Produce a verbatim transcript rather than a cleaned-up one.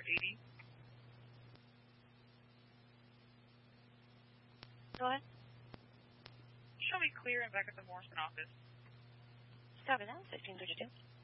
eighty. Go ahead. Show me clear and back at the Morrison office. Copy that, fifteen thirty-two.